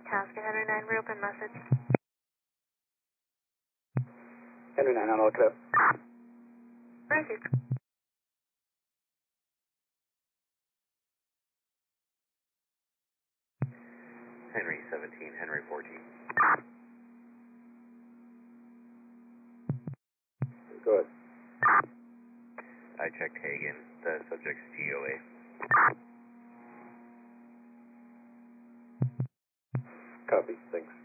Tasker Henry 9, reopen message. Henry 9 on all clear. Received. Henry 17, Henry 14. Go ahead. I checked Hagen, the subject's GOA. Copy, thanks.